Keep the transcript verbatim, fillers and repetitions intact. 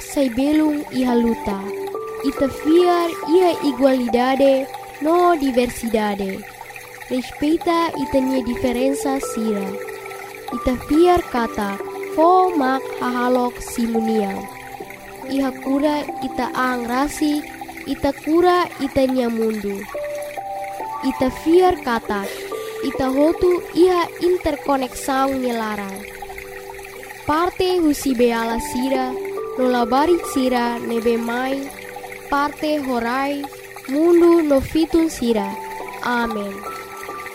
sai belum iha luta. Ita fiar iha igualdade no diversidade. Respeita itanya diferensa sira. Ita fiar kata fo mak hahalok simuniang. Iha kura ita ang rasi, ita kura itanya mundu. Ita fiar kata ita hotu iha interkoneksang nyelarang. Parte husi beala sira, nola barit sira nebe mai, parte horai, mundu no fitun sira. Amen.